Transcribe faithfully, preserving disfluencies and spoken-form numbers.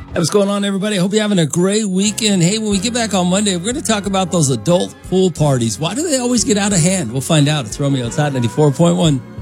Hey, what's going on, everybody? I hope you're having a great weekend. Hey, when we get back on Monday, we're going to talk about those adult pool parties. Why do they always get out of hand? We'll find out. It's Romeo. It's Hot ninety-four point one.